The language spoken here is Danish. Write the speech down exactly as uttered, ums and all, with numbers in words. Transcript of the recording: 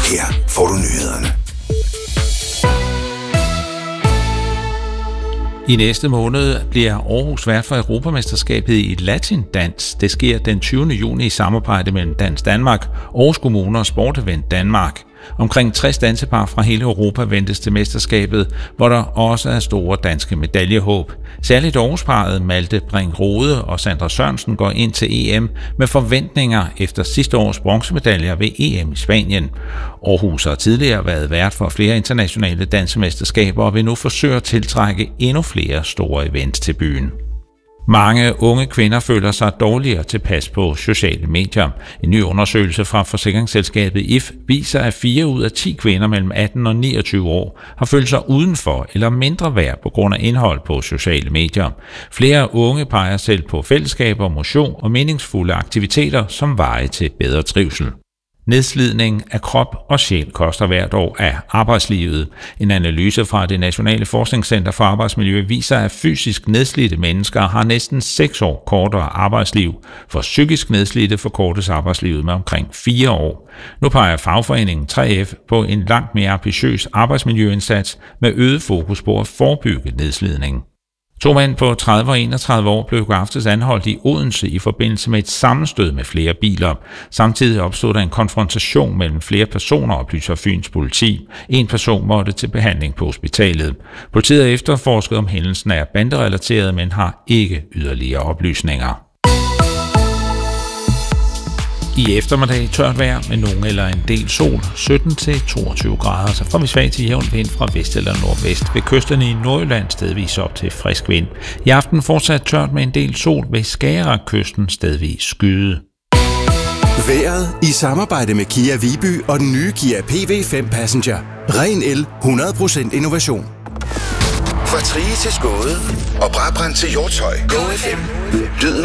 Her får du nyhederne. I næste måned bliver Aarhus vært for Europamesterskabet i latindans. Det sker den tyvende juni i samarbejde mellem Dans Danmark, Aarhus Kommune og Sport Event Danmark. Omkring tres dansepar fra hele Europa ventes til mesterskabet, hvor der også er store danske medaljehåb. Særligt Aarhusparret Malte Brink Rode og Sandra Sørensen går ind til E M med forventninger efter sidste års bronzemedaljer ved E M i Spanien. Aarhus har tidligere været vært for flere internationale dansemesterskaber og vil nu forsøge at tiltrække endnu flere store events til byen. Mange unge kvinder føler sig dårligere tilpas på sociale medier. En ny undersøgelse fra forsikringsselskabet I F viser, at fire ud af ti kvinder mellem atten og niogtyve år har følt sig udenfor eller mindre værd på grund af indhold på sociale medier. Flere unge peger selv på fællesskaber, motion og meningsfulde aktiviteter som veje til bedre trivsel. Nedslidning af krop og sjæl koster hvert år af arbejdslivet. En analyse fra det Nationale Forskningscenter for Arbejdsmiljø viser, at fysisk nedslidte mennesker har næsten seks år kortere arbejdsliv. For psykisk nedslidte forkortes arbejdslivet med omkring fire år. Nu peger fagforeningen tre F på en langt mere ambitiøs arbejdsmiljøindsats med øget fokus på at forebygge nedslidning. To mænd på tredive og enogtredive år blev i aftes anholdt i Odense i forbindelse med et sammenstød med flere biler. Samtidig opstod der en konfrontation mellem flere personer, oplyser Fyns politi. En person måtte til behandling på hospitalet. Politiet har efterforsket, om hændelsen er banderelateret, men har ikke yderligere oplysninger. I eftermiddag tørt vejr med nogen eller en del sol, sytten til toogtyve grader, så får vi svag til jævn vind fra vest eller nordvest. Ved kysterne i Nordjylland stedvis op til frisk vind. I aften fortsat tørt med en del sol, ved Skagerrak-kysten stedvis skyde. Vejret i samarbejde med Kia Viby og den nye Kia P V fem Passenger. Ren el, hundrede procent innovation. Fra Trige til Skåde og Brabrand til Hjortshøj. Go F M. Lyden